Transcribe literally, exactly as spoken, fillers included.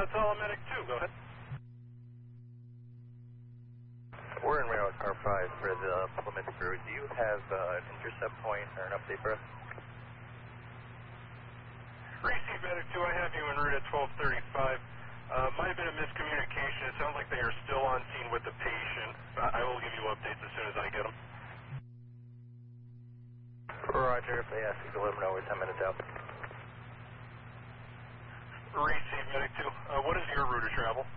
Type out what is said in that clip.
That's all medic two, go ahead. We're in rail car five for the Plymouth crew. Do you have uh, an intercept point or an update for us? Receive medic two, I have you en route at twelve thirty-five. Uh, might have been a miscommunication. It sounds like they are still on scene with the patient. Uh, I will give you updates as soon as I get them. Roger, if they ask you to let them know we're ten minutes out. Receive medic two. Uh, what is your route of travel?